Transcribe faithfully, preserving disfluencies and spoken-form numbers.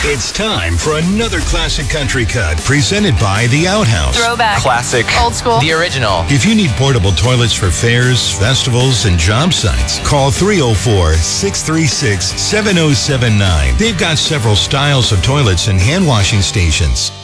It's time for another classic country cut presented by The Outhouse. Throwback. Classic. Old school. The original. If you need portable toilets for fairs, festivals, and job sites, call three oh four, six three six, seven oh seven nine. They've got several styles of toilets and hand washing stations.